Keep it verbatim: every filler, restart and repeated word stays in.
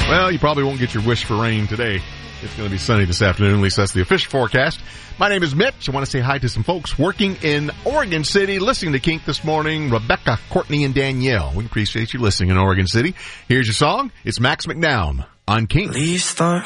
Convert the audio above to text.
Well, you probably won't get your wish for rain today. It's going to be sunny this afternoon, at least that's the official forecast. My name is Mitch. I want to say hi to some folks working in Oregon City, listening to Kink this morning. Rebecca, Courtney, and Danielle. We appreciate you listening in Oregon City. Here's your song. It's Max McDowell on Kink. Leaves start